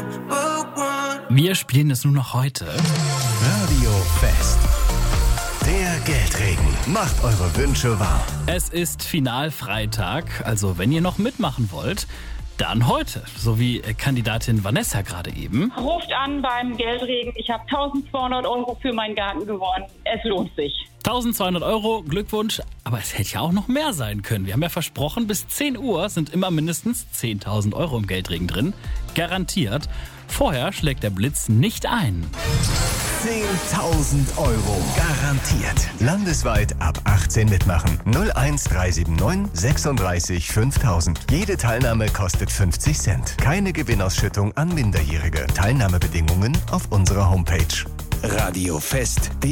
Wir spielen es nur noch heute. Radio Fest. Der Geldregen macht eure Wünsche wahr. Es ist Finalfreitag, also wenn ihr noch mitmachen wollt, dann heute. So wie Kandidatin Vanessa gerade eben. Ruft an beim Geldregen. Ich habe 1200 Euro für meinen Garten gewonnen. Es lohnt sich. 1200 Euro, Glückwunsch. Aber es hätte ja auch noch mehr sein können. Wir haben ja versprochen, bis 10 Uhr sind immer mindestens 10.000 Euro im Geldregen drin. Garantiert. Vorher schlägt der Blitz nicht ein. 10.000 Euro garantiert. Landesweit ab 18 mitmachen. 01379 36 5000. Jede Teilnahme kostet 50 Cent. Keine Gewinnausschüttung an Minderjährige. Teilnahmebedingungen auf unserer Homepage. Radio Fest.